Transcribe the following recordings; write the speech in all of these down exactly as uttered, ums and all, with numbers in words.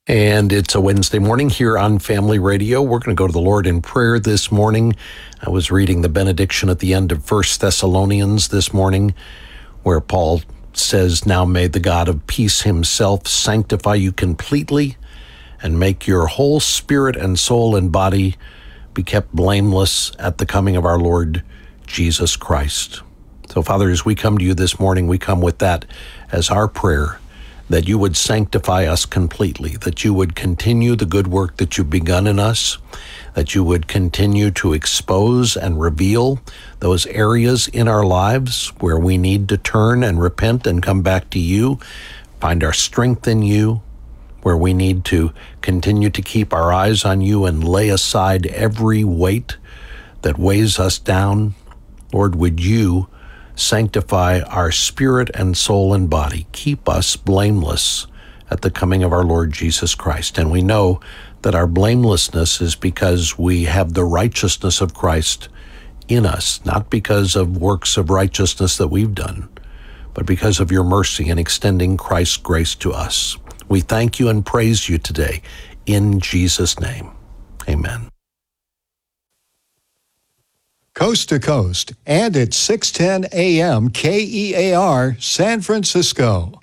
And it's a Wednesday morning here on Family Radio. We're going to go to the Lord in prayer this morning. I was reading the benediction at the end of First Thessalonians this morning, where Paul says, "Now may the God of peace himself sanctify you completely and make your whole spirit and soul and body be kept blameless at the coming of our Lord Jesus Christ." So, Father, as we come to you this morning, we come with that as our prayer, that you would sanctify us completely, that you would continue the good work that you've begun in us, that you would continue to expose and reveal those areas in our lives where we need to turn and repent and come back to you, find our strength in you, where we need to continue to keep our eyes on you and lay aside every weight that weighs us down. Lord, would you sanctify our spirit and soul and body. Keep us blameless at the coming of our Lord Jesus Christ. And we know that our blamelessness is because we have the righteousness of Christ in us, not because of works of righteousness that we've done, but because of your mercy in extending Christ's grace to us. We thank you and praise you today in Jesus' name. Amen. Coast to Coast, and at six ten A M K E A R, San Francisco.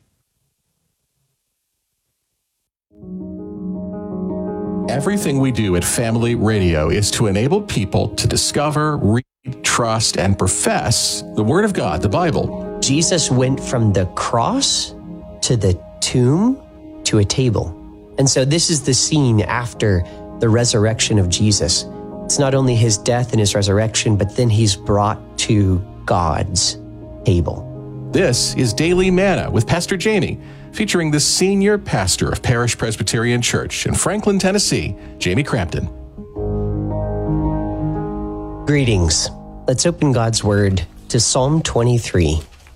Everything we do at Family Radio is to enable people to discover, read, trust, and profess the Word of God, the Bible. Jesus went from the cross to the tomb to a table. And so this is the scene after the resurrection of Jesus. It's not only his death and his resurrection, but then he's brought to God's table. This is Daily Manna with Pastor Jamie, featuring the senior pastor of Parish Presbyterian Church in Franklin, Tennessee, Jamie Crampton. Greetings. Let's open God's Word to Psalm twenty-three.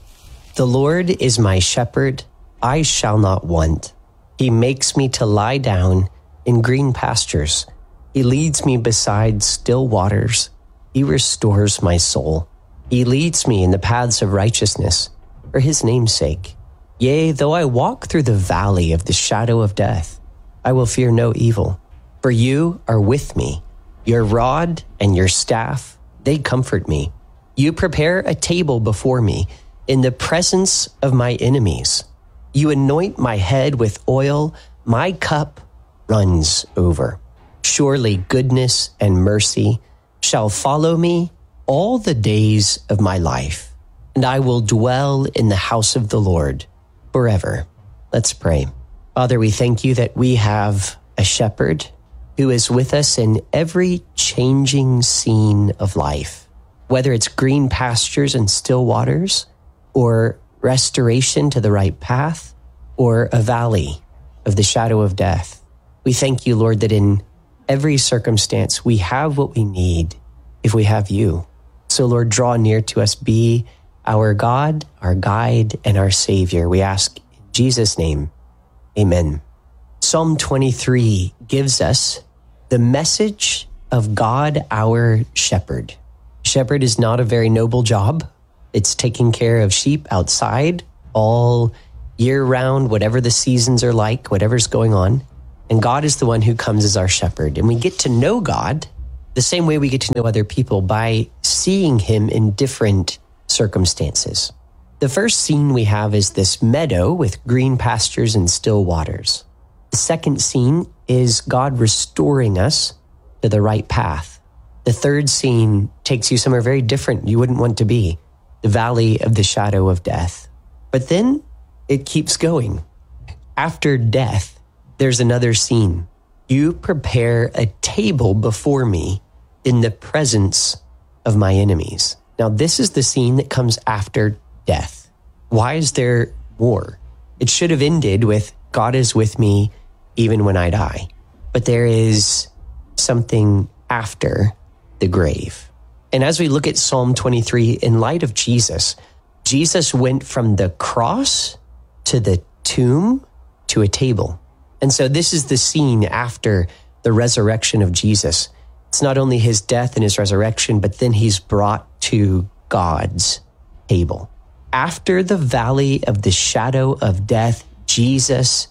The Lord is my shepherd, I shall not want. He makes me to lie down in green pastures. He leads me beside still waters. He restores my soul. He leads me in the paths of righteousness for his name's sake. Yea, though I walk through the valley of the shadow of death, I will fear no evil. For you are with me. Your rod and your staff, they comfort me. You prepare a table before me in the presence of my enemies. You anoint my head with oil. My cup runs over. Surely goodness and mercy shall follow me all the days of my life, and I will dwell in the house of the Lord forever. Let's pray. Father, we thank you that we have a shepherd who is with us in every changing scene of life, whether it's green pastures and still waters, or restoration to the right path, or a valley of the shadow of death. We thank you, Lord, that in every circumstance, we have what we need if we have you. So, Lord, draw near to us. Be our God, our guide, and our Savior. We ask in Jesus' name, amen. Psalm twenty-three gives us the message of God, our shepherd. Shepherd is not a very noble job. It's taking care of sheep outside all year round, whatever the seasons are like, whatever's going on. And God is the one who comes as our shepherd. And we get to know God the same way we get to know other people, by seeing him in different circumstances. The first scene we have is this meadow with green pastures and still waters. The second scene is God restoring us to the right path. The third scene takes you somewhere very different you wouldn't want to be, the valley of the shadow of death. But then it keeps going. After death, there's another scene. You prepare a table before me in the presence of my enemies. Now, this is the scene that comes after death. Why is there more? It should have ended with God is with me even when I die. But there is something after the grave. And as we look at Psalm twenty-three, in light of Jesus, Jesus went from the cross to the tomb to a table. And so this is the scene after the resurrection of Jesus. It's not only his death and his resurrection, but then he's brought to God's table. After the valley of the shadow of death, Jesus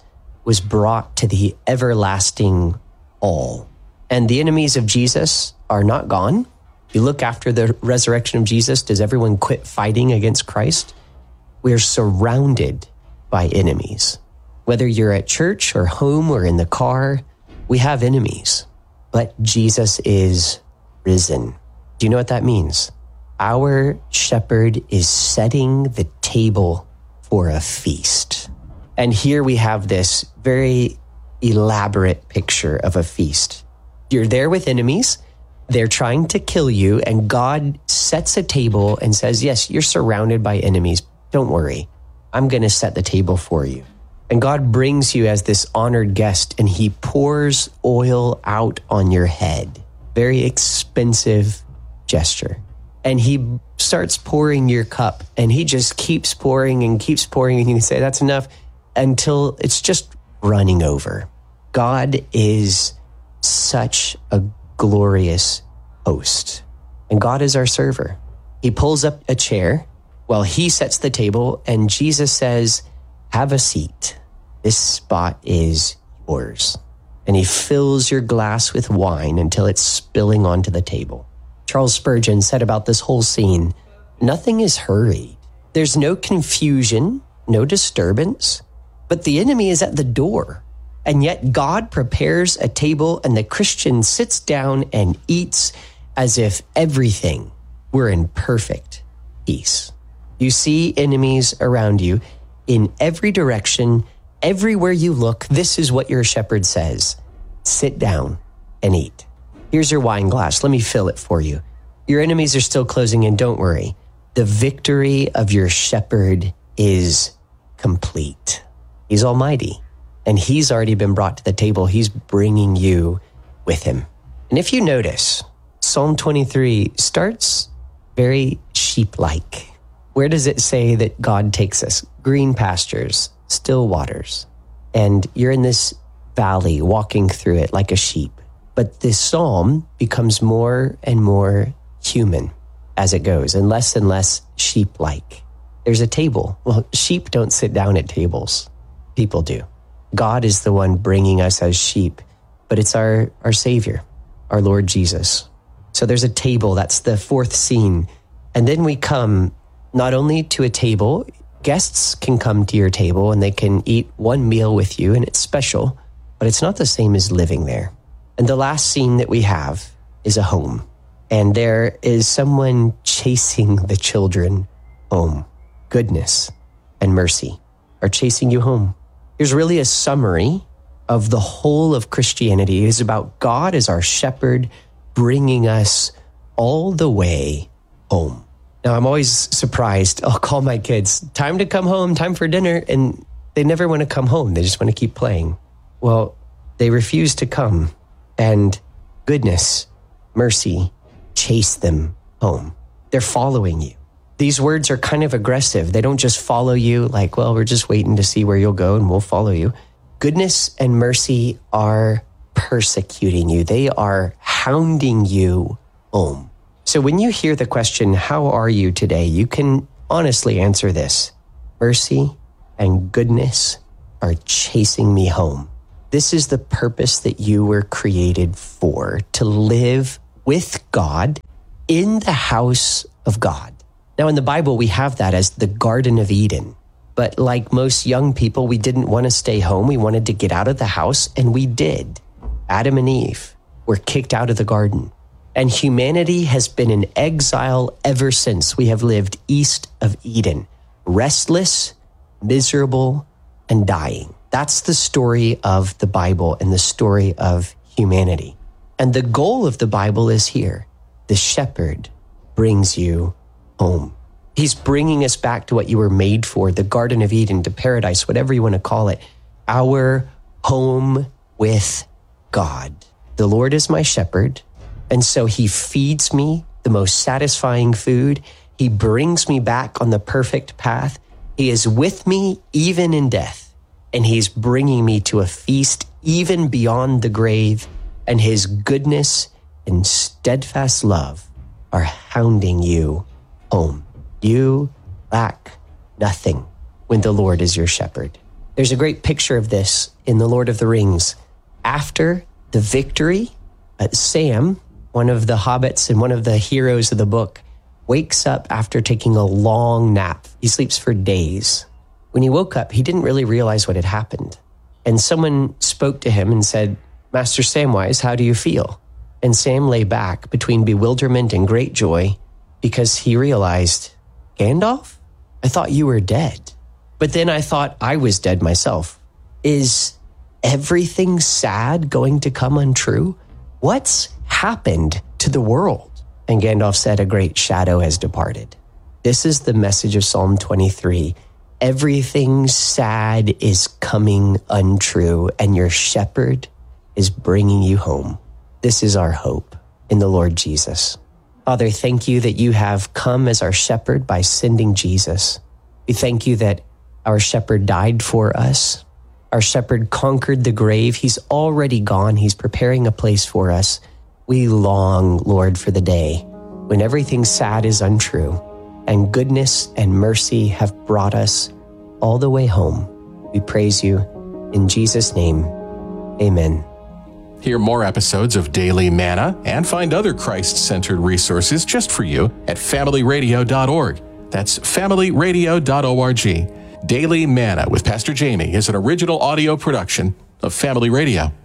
was brought to the everlasting all. And the enemies of Jesus are not gone. You look after the resurrection of Jesus, does everyone quit fighting against Christ? We are surrounded by enemies. Whether you're at church or home or in the car, we have enemies. But Jesus is risen. Do you know what that means? Our shepherd is setting the table for a feast. And here we have this very elaborate picture of a feast. You're there with enemies. They're trying to kill you, and God sets a table and says, yes, you're surrounded by enemies. Don't worry. I'm going to set the table for you. And God brings you as this honored guest, and he pours oil out on your head. Very expensive gesture. And he starts pouring your cup, and he just keeps pouring and keeps pouring, and you can say, that's enough, until it's just running over. God is such a glorious host, and God is our server. He pulls up a chair while he sets the table, and Jesus says, have a seat. This spot is yours. And he fills your glass with wine until it's spilling onto the table. Charles Spurgeon said about this whole scene, nothing is hurried. There's no confusion, no disturbance, but the enemy is at the door. And yet God prepares a table, and the Christian sits down and eats as if everything were in perfect peace. You see enemies around you in every direction, everywhere you look. This is what your shepherd says. Sit down and eat. Here's your wine glass. Let me fill it for you. Your enemies are still closing in. Don't worry. The victory of your shepherd is complete. He's almighty, and he's already been brought to the table. He's bringing you with him. And if you notice, Psalm twenty-three starts very sheep-like. Where does it say that God takes us? Green pastures, still waters. And you're in this valley walking through it like a sheep. But this psalm becomes more and more human as it goes, and less and less sheep-like. There's a table. Well, sheep don't sit down at tables. People do. God is the one bringing us as sheep, but it's our, our Savior, our Lord Jesus. So there's a table. That's the fourth scene. And then we come not only to a table, guests can come to your table and they can eat one meal with you, and it's special, but it's not the same as living there. And the last scene that we have is a home. And there is someone chasing the children home. Goodness and mercy are chasing you home. Here's really a summary of the whole of Christianity. It is about God as our shepherd, bringing us all the way home. Now, I'm always surprised. I'll call my kids, time to come home, time for dinner. And they never want to come home. They just want to keep playing. Well, they refuse to come. And goodness, mercy, chase them home. They're following you. These words are kind of aggressive. They don't just follow you like, well, we're just waiting to see where you'll go and we'll follow you. Goodness and mercy are persecuting you. They are hounding you home. So when you hear the question, how are you today? You can honestly answer this. Mercy and goodness are chasing me home. This is the purpose that you were created for, to live with God in the house of God. Now, in the Bible, we have that as the Garden of Eden. But like most young people, we didn't want to stay home. We wanted to get out of the house, and we did. Adam and Eve were kicked out of the garden. And humanity has been in exile ever since. We have lived east of Eden, restless, miserable, and dying. That's the story of the Bible and the story of humanity. And the goal of the Bible is here. The shepherd brings you home. He's bringing us back to what you were made for, the Garden of Eden, to paradise, whatever you want to call it. Our home with God. The Lord is my shepherd, and so he feeds me the most satisfying food. He brings me back on the perfect path. He is with me even in death, and he's bringing me to a feast even beyond the grave, and his goodness and steadfast love are hounding you home. You lack nothing when the Lord is your shepherd. There's a great picture of this in The Lord of the Rings. After the victory, uh, Sam, one of the hobbits and one of the heroes of the book, wakes up after taking a long nap. He sleeps for days. When he woke up, he didn't really realize what had happened. And someone spoke to him and said, "Master Samwise, how do you feel?" And Sam lay back between bewilderment and great joy because he realized, "Gandalf, I thought you were dead. But then I thought I was dead myself. Is everything sad going to come untrue? What's happened to the world?" And Gandalf said, "A great shadow has departed." This is the message of Psalm twenty-three. Everything sad is coming untrue, and your shepherd is bringing you home. This is our hope in the Lord Jesus. Father, thank you that you have come as our shepherd by sending Jesus. We thank you that our shepherd died for us. Our shepherd conquered the grave. He's already gone. He's preparing a place for us. We long, Lord, for the day when everything sad is untrue and goodness and mercy have brought us all the way home. We praise you in Jesus' name. Amen. Hear more episodes of Daily Manna and find other Christ-centered resources just for you at family radio dot org. That's family radio dot org. Daily Manna with Pastor Jamie is an original audio production of Family Radio.